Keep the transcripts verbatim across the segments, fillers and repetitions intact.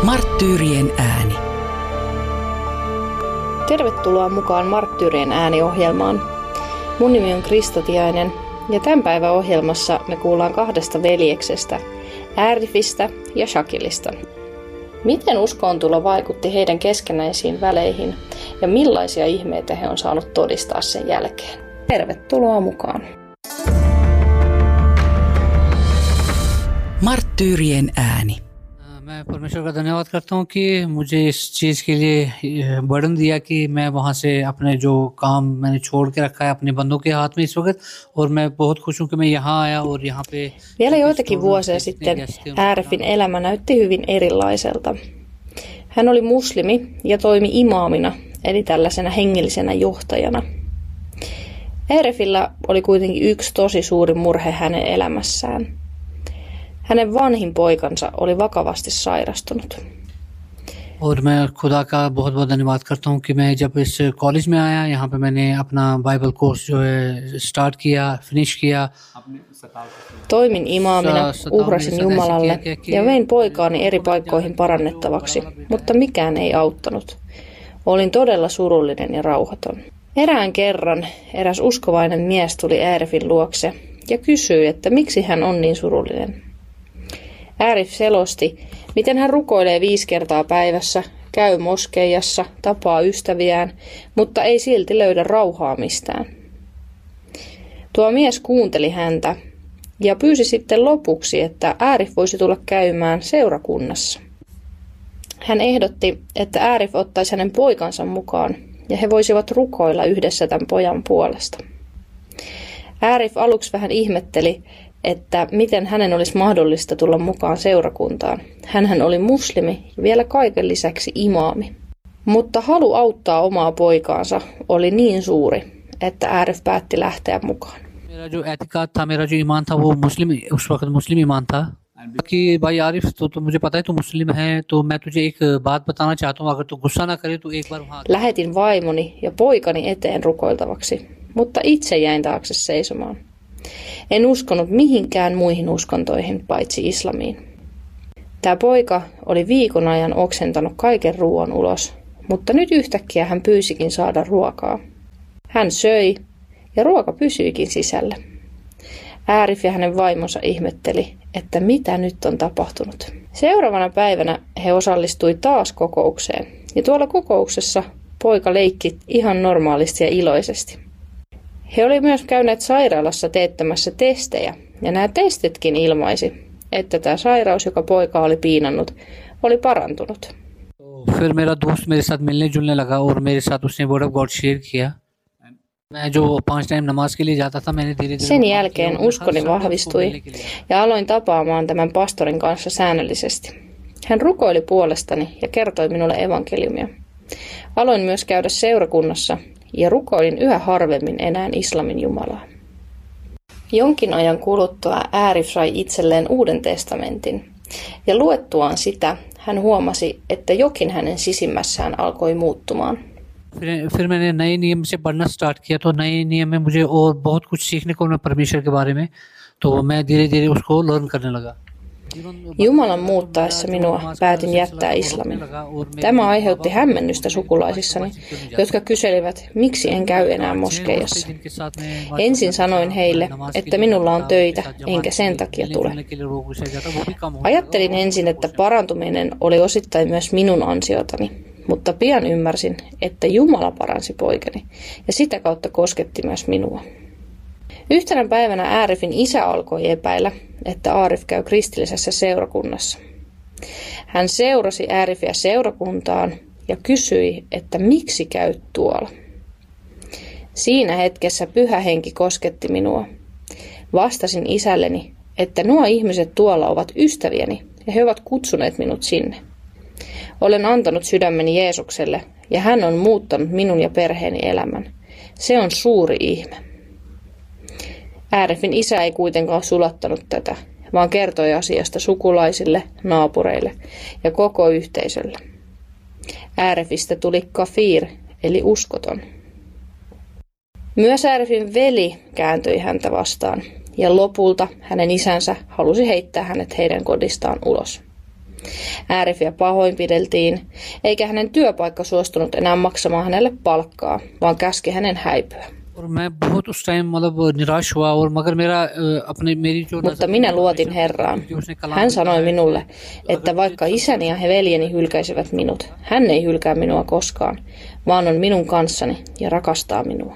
Marttyyrien ääni. Tervetuloa mukaan Marttyyrien ääni-ohjelmaan. Mun nimi on Krista Tiainen ja tämän päivän ohjelmassa me kuullaan kahdesta veljeksestä, Arifista ja Shakilista. Miten uskoontulo vaikutti heidän keskenäisiin väleihin ja millaisia ihmeitä he on saanut todistaa sen jälkeen? Tervetuloa mukaan. Marttyyrien ääni. मैं परमेश्वर का धन्यवाद करता हूँ कि मुझे इस चीज़ के लिए बर्डन दिया कि मैं वहाँ से अपने जो काम मैंने छोड़ के रखा है अपने बंदों के हाथ में इस वक्त, और मैं बहुत खुश हूँ कि मैं यहाँ आया और यहाँ पे. Vielä joitakin vuosia sitten Arifin elämä näytti hyvin erilaiselta. Hän oli muslimi ja toimi imaamina, eli tällaisena hengellisenä johtajana. Arifilla oli kuitenkin yksi tosi suuri murhe hänen elämässään. Hänen vanhin poikansa oli vakavasti sairastunut. और मैं खुदा का बहुत बहुत धन्यवाद करता हूँ कि मैं जब इस कॉलेज में आया, यहाँ पे मैंने अपना बाइबल कोर्स जो है स्टार्ट किया, फिनिश किया. Toimin imaamina, uhrasin Jumalalle ja vein poikaani eri paikkoihin parannettavaksi, mutta mikään ei auttanut. Olin todella surullinen ja rauhaton. Erään kerran eräs uskovainen mies tuli Arifin luokse ja kysyi, että miksi hän on niin surullinen. Arif selosti, miten hän rukoilee viisi kertaa päivässä, käy moskeijassa, tapaa ystäviään, mutta ei silti löydä rauhaa mistään. Tuo mies kuunteli häntä ja pyysi sitten lopuksi, että Arif voisi tulla käymään seurakunnassa. Hän ehdotti, että Arif ottaisi hänen poikansa mukaan ja he voisivat rukoilla yhdessä tämän pojan puolesta. Arif aluksi vähän ihmetteli, että miten hänen olisi mahdollista tulla mukaan seurakuntaan. Hänhän oli muslimi ja vielä kaiken lisäksi imaami. Mutta halu auttaa omaa poikaansa oli niin suuri, että Arif päätti lähteä mukaan. मेरा जो एतिकाद था, मेरा जो ईमान था वो मुस्लिम, उस वक्त मुस्लिम ईमान था कि भाई आरिफ, तो, तो मुझे पता है तू मुस्लिम है, तो मैं तुझे एक बात बताना चाहता हूँ, अगर तू गुस्सा ना करे तो एक बार वहाँ. Lähetin vaimoni ja poikani eteen rukoiltavaksi, mutta itse jäin taakse seisomaan. En uskonut mihinkään muihin uskontoihin paitsi islamiin. Tämä poika oli viikon ajan oksentanut kaiken ruoan ulos, mutta nyt yhtäkkiä hän pyysikin saada ruokaa. Hän söi ja ruoka pysyikin sisällä. Arif ja hänen vaimonsa ihmetteli, että mitä nyt on tapahtunut. Seuraavana päivänä he osallistui taas kokoukseen ja tuolla kokouksessa poika leikki ihan normaalisti ja iloisesti. He olivat myös käyneet sairaalassa teettämässä testejä, ja nämä testitkin ilmaisi, että tämä sairaus, joka poika oli piinannut, oli parantunut. फिर मेरा दोस्त मेरे साथ मिलने जुलने लगा और मेरे साथ उसने वर्ड ऑफ गॉड शेयर किया. मैं जो पांच टाइम नमाज के लिए जाता था, मैंने धीरे धीरे. Sen jälkeen uskoni vahvistui ja aloin tapaamaan tämän pastorin kanssa säännöllisesti. Hän rukoili puolestani ja kertoi minulle evankeliumia. Aloin myös käydä seurakunnassa ja rukoilin yhä harvemmin enää islamin Jumalaa. Jonkin ajan kuluttua Arif sai itselleen Uuden testamentin, ja luettuaan sitä hän huomasi, että jokin hänen sisimmässään alkoi muuttumaan. फिर मैंने नए नियम से पढ़ना स्टार्ट किया, तो नए नियम में मुझे और बहुत कुछ सीखने को मिला परमेश्वर के बारे में, तो मैं धीरे धीरे उसको लर्न करने लगा. Jumalan muuttaessa minua päätin jättää islamin. Tämä aiheutti hämmennystä sukulaisissani, jotka kyselivät, miksi en käy enää moskeijassa. Ensin sanoin heille, että minulla on töitä, enkä sen takia tule. Ajattelin ensin, että parantuminen oli osittain myös minun ansiotani, mutta pian ymmärsin, että Jumala paransi poikani ja sitä kautta kosketti myös minua. Yhtenä päivänä Arifin isä alkoi epäillä, että Arif käy kristillisessä seurakunnassa. Hän seurasi Arifia seurakuntaan ja kysyi, että miksi käyt tuolla. Siinä hetkessä Pyhä Henki kosketti minua. Vastasin isälleni, että nuo ihmiset tuolla ovat ystäviäni ja he ovat kutsuneet minut sinne. Olen antanut sydämeni Jeesukselle ja hän on muuttanut minun ja perheeni elämän. Se on suuri ihme. Arifin isä ei kuitenkaan sulattanut tätä, vaan kertoi asiasta sukulaisille, naapureille ja koko yhteisölle. Arifista tuli kafir, eli uskoton. Myös Arifin veli kääntyi häntä vastaan, ja lopulta hänen isänsä halusi heittää hänet heidän kodistaan ulos. Arifia pahoinpideltiin, eikä hänen työpaikka suostunut enää maksamaan hänelle palkkaa, vaan käski hänen häipyä. Mutta minä luotin Herraan. Hän sanoi minulle, että vaikka isäni ja he veljeni hylkäisivät minut, hän ei hylkää minua koskaan, vaan on minun kanssani ja rakastaa minua.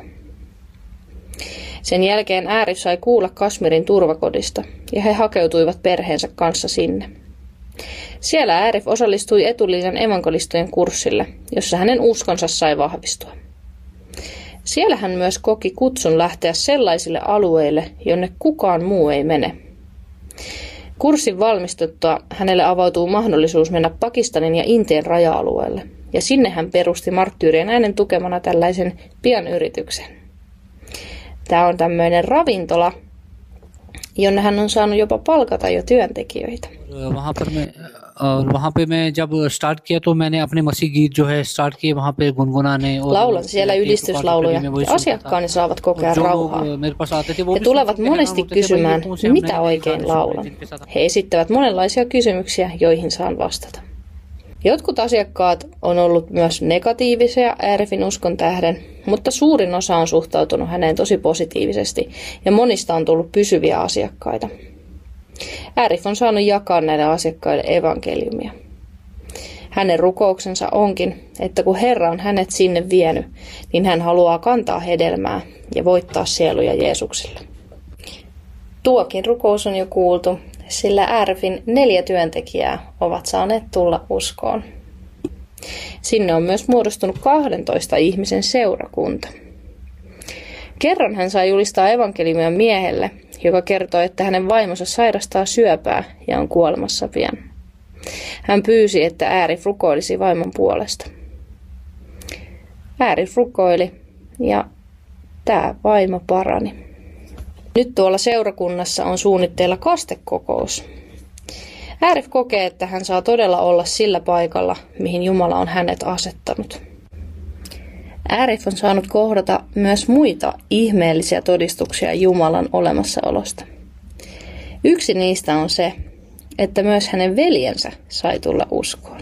Sen jälkeen Arif sai kuulla Kashmirin turvakodista ja he hakeutuivat perheensä kanssa sinne. Siellä Arif osallistui etulinjan evankelistojen kurssille, jossa hänen uskonsa sai vahvistua. Siellä hän myös koki kutsun lähteä sellaisille alueille, jonne kukaan muu ei mene. Kurssin valmistuttua hänelle avautuu mahdollisuus mennä Pakistanin ja Intian raja-alueelle, ja sinne hän perusti Marttyyrien äänen tukemana tällaisen pienyrityksen. Tämä on tämmöinen ravintola, jonne hän on saanut jopa palkata jo työntekijöitä. वहाँ पर मैं और वहाँ पे मैं जब स्टार्ट किया तो मैंने अपने मसीह गीत जो है स्टार्ट किए वहाँ पे गुनगुनाने और laulan siellä ylistyslauluja ja asiakkaani saavat kokea rauhaa. He tulevat monesti kysymään, mitä oikein laulan. He esittävät monenlaisia kysymyksiä, joihin saan vastata. Jotkut asiakkaat on ollut myös negatiivisia Arifin uskon tähden, mutta suurin osa on suhtautunut häneen tosi positiivisesti ja monista on tullut pysyviä asiakkaita. Arif on saanut jakaa näille asiakkaille evankeliumia. Hänen rukouksensa onkin, että kun Herra on hänet sinne vienyt, niin hän haluaa kantaa hedelmää ja voittaa sieluja Jeesukselle. Tuokin rukous on jo kuultu, sillä Arifin neljä työntekijää ovat saaneet tulla uskoon. Sinne on myös muodostunut kahdentoista ihmisen seurakunta. Kerran hän sai julistaa evankeliumia miehelle, joka kertoi, että hänen vaimonsa sairastaa syöpää ja on kuolemassa pian. Hän pyysi, että Arif rukoilisi vaimon puolesta. Arif rukoili ja tämä vaimo parani. Nyt tuolla seurakunnassa on suunnitteilla kastekokous. Arif kokee, että hän saa todella olla sillä paikalla, mihin Jumala on hänet asettanut. Arif on saanut kohdata myös muita ihmeellisiä todistuksia Jumalan olemassaolosta. Yksi niistä on se, että myös hänen veljensä sai tulla uskoon.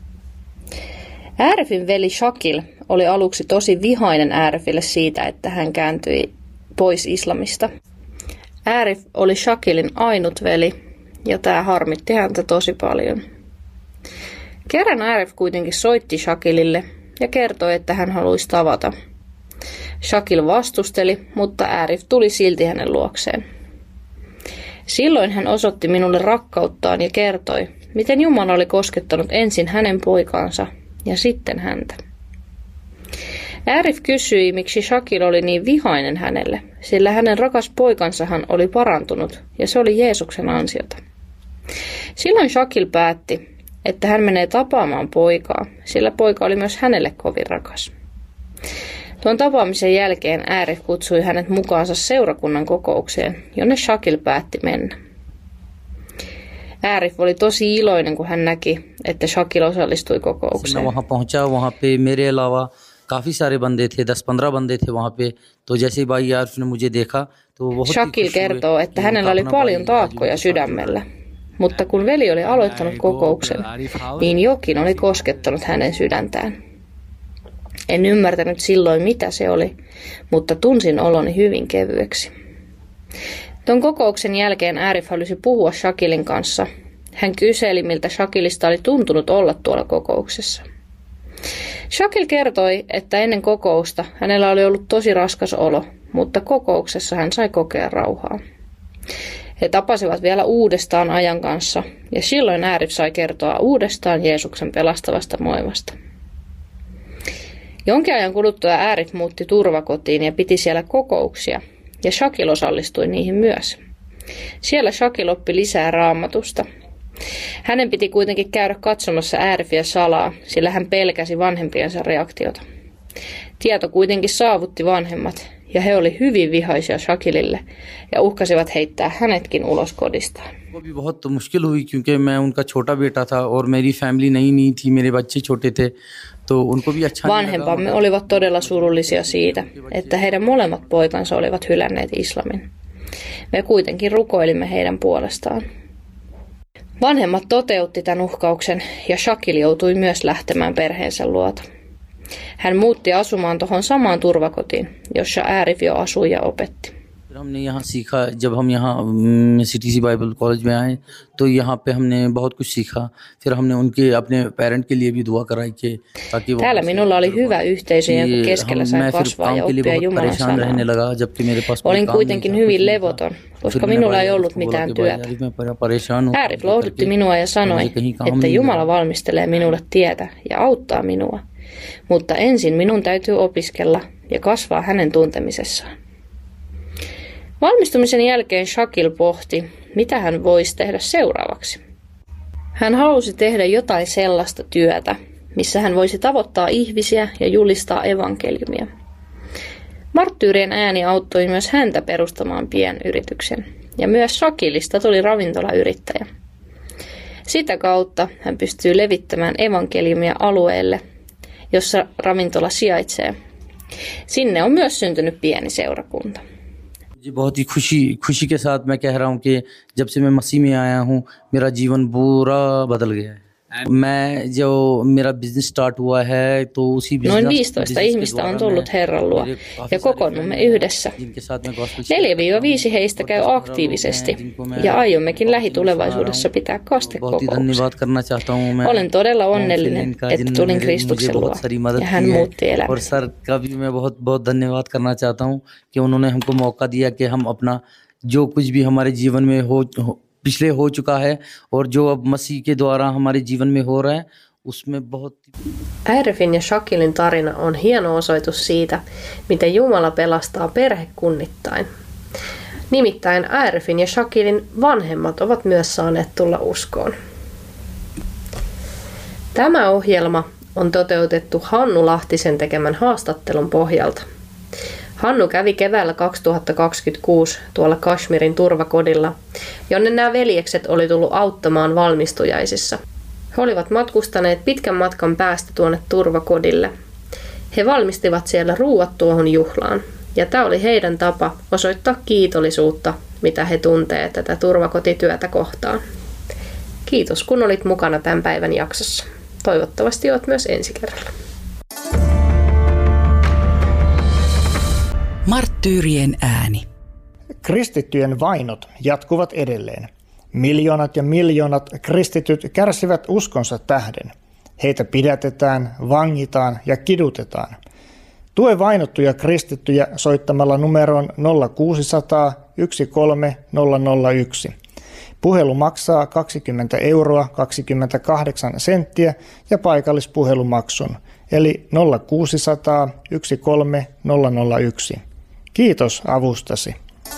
Arifin veli Shakil oli aluksi tosi vihainen Arifille siitä, että hän kääntyi pois islamista. Arif oli Shakilin ainut veli, ja tämä harmitti häntä tosi paljon. Kerran Arif kuitenkin soitti Shakilille ja kertoi, että hän haluaisi tavata. Shakil vastusteli, mutta Arif tuli silti hänen luokseen. Silloin hän osoitti minulle rakkauttaan ja kertoi, miten Jumala oli koskettanut ensin hänen poikaansa ja sitten häntä. Arif kysyi, miksi Shakil oli niin vihainen hänelle, sillä hänen rakas poikansahan oli parantunut ja se oli Jeesuksen ansiota. Silloin Shakil päätti, että hän menee tapaamaan poikaa, sillä poika oli myös hänelle kovin rakas. Tuon tapaamisen jälkeen Arif kutsui hänet mukaansa seurakunnan kokoukseen, jonne Shakil päätti mennä. Arif oli tosi iloinen, kun hän näki, että Shakil osallistui kokoukseen. काफी सारे बंदे थे दस पंद्रह बंदे थे वहाँ पे तो जैसे भाई आरिफ ने मुझे देखा तो बहुत Shakil kertoo, että hänellä oli paljon taakkoja sydämellä, mutta kun veli oli aloittanut kokouksen, niin jokin oli koskettanut hänen sydäntään. En ymmärtänyt silloin, mitä se oli, mutta tunsin oloni hyvin kevyeksi. Tuon kokouksen jälkeen Arif halusi puhua Shakilin kanssa. Hän kyseli, miltä Shakilista oli tuntunut olla tuolla kokouksessa. Shakil kertoi, että ennen kokousta hänellä oli ollut tosi raskas olo, mutta kokouksessa hän sai kokea rauhaa. He tapasivat vielä uudestaan ajan kanssa ja silloin Arif sai kertoa uudestaan Jeesuksen pelastavasta maailmasta. Jonkin ajan kuluttua Arif muutti turvakotiin ja piti siellä kokouksia ja Shakil osallistui niihin myös. Siellä Shakil oppi lisää raamatusta. Hänen piti kuitenkin käydä katsomassa Arifia salaa, sillä hän pelkäsi vanhempiensa reaktiota. Tieto kuitenkin saavutti vanhemmat, ja he oli hyvin vihaisia Shakilille ja uhkasivat heittää hänetkin ulos kodistaan. बहुत मुश्किल हुई क्योंकि मैं उनका छोटा बेटा था और मेरी फैमिली नई नहीं थी मेरे बच्चे छोटे थे तो उनको भी अच्छा Vanhempamme olivat todella surullisia siitä, että heidän molemmat poikansa olivat hylänneet islamin. Me kuitenkin rukoilimme heidän puolestaan. Vanhemmat toteutti tämän uhkauksen ja Shakil joutui myös lähtemään perheensä luota. Hän muutti asumaan tuohon samaan turvakotiin, jossa Arif jo asui ja opetti. हमने यहाँ सीखा जब हम यहाँ सिटी सी Bible college में आए तो यहाँ पे हमने बहुत कुछ सीखा फिर हमने उनके अपने पेरेंट के लिए भी दुआ कराई कि ताकि Täällä minulla oli hyvä yhteisö, jonka keskellä sain kasvaa ja oppia Jumalan sanaa. Olin kuitenkin hyvin levoton, koska minulla ei ollut mitään työtä. Arif lohdutti minua ja sanoi, että Jumala valmistelee minulle tietä ja auttaa minua, mutta ensin minun täytyy opiskella ja kasvaa hänen tuntemisessaan. Valmistumisen jälkeen Shakil pohti, mitä hän voisi tehdä seuraavaksi. Hän halusi tehdä jotain sellaista työtä, missä hän voisi tavoittaa ihmisiä ja julistaa evankeliumia. Marttyyrien ääni auttoi myös häntä perustamaan pienyrityksen, ja myös Shakilista tuli ravintolayrittäjä. Sitä kautta hän pystyy levittämään evankeliumia alueelle, jossa ravintola sijaitsee. Sinne on myös syntynyt pieni seurakunta. जी बहुत ही खुशी खुशी के साथ मैं कह रहा हूँ कि जब से मैं मसीह में आया हूँ मेरा जीवन पूरा बदल गया है. मैं जो मेरा बिजनेस स्टार्ट हुआ है तो उसी Noin viisitoista ihmistä on tullut Herran luo ja kokoonnumme yhdessä. neljä viisi heistä käy aktiivisesti ja aiommekin lähitulevaisuudessa pitää kastekokouksia. Olen todella onnellinen, että tulin Kristuksen luo ja hän muutti elämäni. और सर का भी मैं बहुत बहुत धन्यवाद करना चाहता हूँ कि उन्होंने हमको मौका दिया कि हम अपना जो कुछ भी हमारे जीवन में हो पिछले हो चुका है और जो अब मसीह के द्वारा हमारे जीवन में हो रहा है उसमें बहुत. Arifin ja Shakilin tarina on hieno osoitus siitä, miten Jumala pelastaa perhekunnittain. Nimittäin Arifin ja Shakilin vanhemmat ovat myös saaneet tulla uskoon. Tämä ohjelma on toteutettu Hannu Lahtisen tekemän haastattelun pohjalta. Hannu kävi keväällä kaksituhattakaksikymmentäkuusi tuolla Kashmirin turvakodilla, jonne nämä veljekset oli tullut auttamaan valmistujaisissa. He olivat matkustaneet pitkän matkan päästä tuonne turvakodille. He valmistivat siellä ruuat tuohon juhlaan, ja tämä oli heidän tapa osoittaa kiitollisuutta, mitä he tuntee tätä turvakotityötä kohtaan. Kiitos, kun olit mukana tämän päivän jaksossa. Toivottavasti olet myös ensi kerralla. Marttyyrien ääni. Kristittyjen vainot jatkuvat edelleen. Miljoonat ja miljoonat kristityt kärsivät uskonsa tähden. Heitä pidätetään, vangitaan ja kidutetaan. Tue vainottuja kristittyjä soittamalla numeroon nolla kuusi nolla nolla yksi kolme nolla nolla yksi. Puhelu maksaa kaksikymmentä euroa kaksikymmentäkahdeksan senttiä ja paikallispuhelumaksun, eli nolla kuusi nolla nolla yksi kolme nolla nolla yksi. Kiitos avustasi.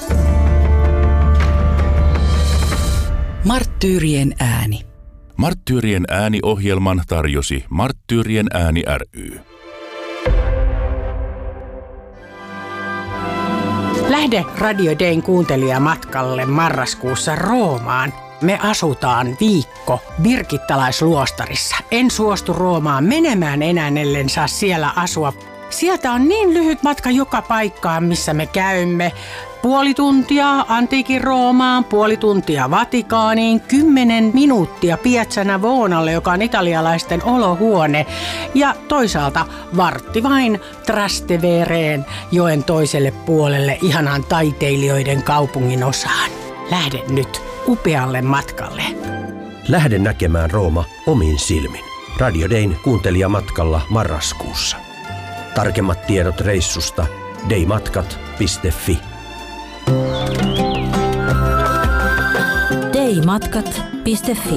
Marttyyrien ääni. Marttyyrien ääni-ohjelman tarjosi Marttyyrien ääni ry. Lähde Radio Dayn kuuntelijamatkalle marraskuussa Roomaan. Me asutaan viikko birkittalaisluostarissa. En suostu Roomaan menemään enää, ellen saa siellä asua. Sieltä on niin lyhyt matka joka paikkaan, missä me käymme. Puoli tuntia antiikin Roomaan, puoli tuntia Vatikaaniin, kymmenen minuuttia Piazza Navonalle, joka on italialaisten olohuone. Ja toisaalta vartti vain Trastevereen, joen toiselle puolelle, ihanaan taiteilijoiden kaupungin osaan. Lähde nyt upealle matkalle. Lähde näkemään Rooma omin silmin. Radio Dayn kuuntelijamatkalla marraskuussa. Tarkemmat tiedot reissusta daymatkat piste fi. daymatkat piste fi.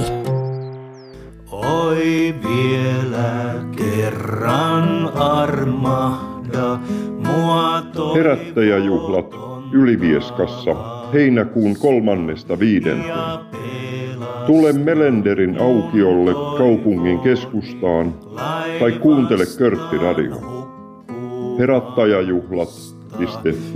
Oi vielä kerran armahda mua toivoton. Herättäjäjuhlat Ylivieskassa heinäkuun kolmannesta viidenteen. Tule Melenderin aukiolle kaupungin keskustaan tai kuuntele Körtti Radio. Herättäjäjuhlat piste fi.